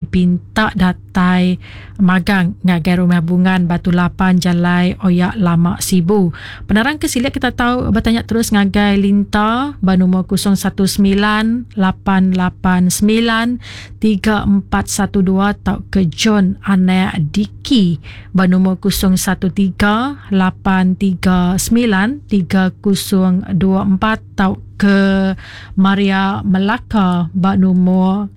pinta datai magang ngagai Rumah Bungan Batu Lapan Jalai Oyak Lama Sibu. Penerang kesilik kita tahu bertanya terus ngagai Linta bernombor 0198893412 tau ke John Anak Diki bernombor 0138393024 tau ke Maria Melaka bernombor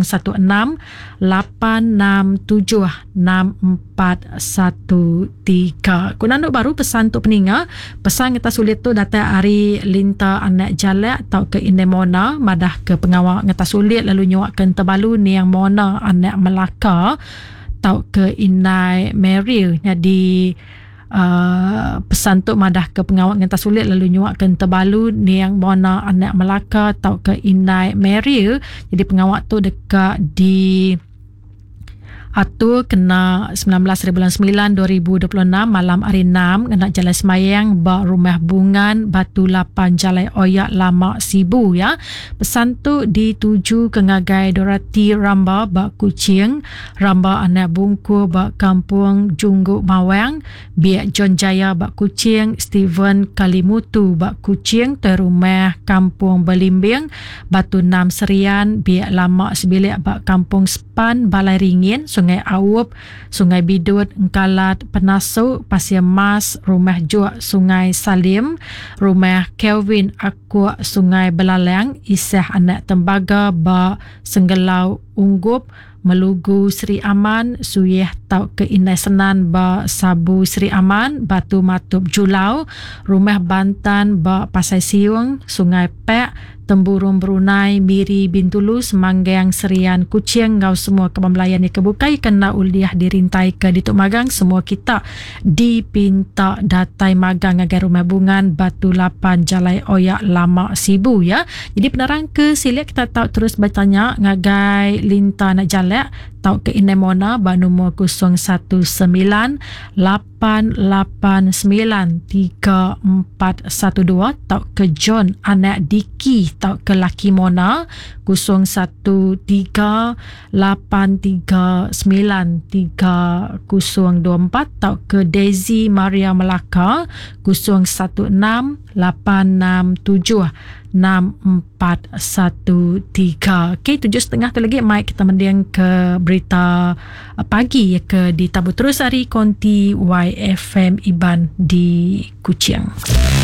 0168676413. Kunanduk baru pesan untuk peninga. Pesan kita sulit tu data hari Linta Anak Jalak tau ke Indemona madah ke pengawal ngata sulit lalu nyuakkan terbalu ni yang Mona Anak Melaka tau ke Inai Meril. Jadi pesan tu madah ke pengawal ngata sulit lalu nyuakkan terbalu ni yang Mona Anak Melaka tau ke Inai Meril. Jadi pengawal tu dekat di atur kena 19/9/2026 malam hari 6 kena Jalan Semayang bak Rumah Bungan Batu Lapan Jalai Oyak Lama Sibu ya. Pesan tu dituju ke ngagai Dorati Ramba bak Kuching, Ramba Anak Bungku bak Kampung Jungguk Mawang, Biak John Jaya bak Kuching, Steven Kalimutu bak Kuching, Terumah Kampung Belimbing, Batu Nam Serian, Biak Lama Sebilik bak Kampung Sepan, Balai Ringin, Sungai Awup, Sungai Bidut, Engkalat, Penasuk, Pasir Mas, Rumah Juak, Sungai Salim, Rumah Kelvin Akuak, Sungai Belalang, Isah Anak Tembaga, Ba Senggelau Unggup, Melugu Sri Aman, Suyeh tau ke Inai Senan ba Sabu Sri Aman, Batu Matup Julau, Rumah Bantan ba Pasai Siung, Sungai Pek, Temburung Brunei, Miri Bintulu, Semanggang Serian Kuching, ngau semua kebamlayan yang kebukai kena uliah dirintai ke Dituk Magang, semua kita dipinta datai magang agar Rumah Bungan Batu Lapan Jalai Oyak Lama Sibu ya. Jadi penerang ke silik kita tahu terus bertanya ngagai Linta Nak Jalak tau ke Inemona ba nombor 0198893412 tau ke John Anak Diki tau ke Laki Mona 0138393024 tau ke Daisy Maria Melaka 0166876413. Okey, 7.30 tu lagi Mike kita mendiang ke berita pagi ke di Tabu Terus Hari Konti YFM Iban di Kuching.